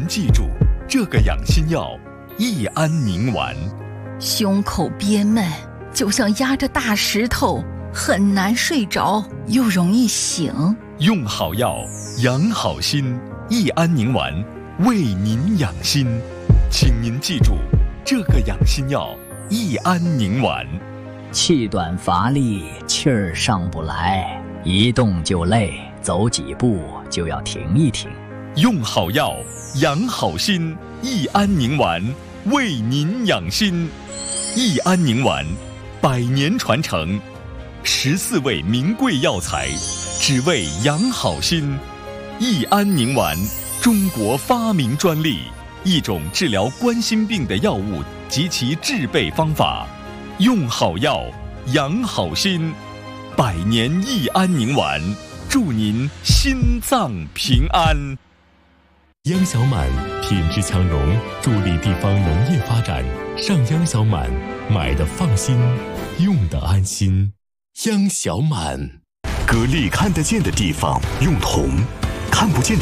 记住，这个养心药益安宁丸。 胸口憋闷，就像压着大石头，很难睡着，又容易醒。 用好药，养好心，益安宁丸为您养心。请您记住，这个养心药益安宁丸。 气短乏力，气儿上不来，一动就累，走几步就要停一停。 用好药，养好心，益安宁丸为您养心。益安宁丸100年传承，14味名贵药材，只为养好心。益安宁丸，中国发明专利，一种治疗冠心病的药物及其制备方法。用好药，养好心，100年益安宁丸，祝您心脏平安。 央小满品质强农，助力地方农业发展。上央小满，买的放心，用的安心。央小满， 格力看得见的地方用铜，看不见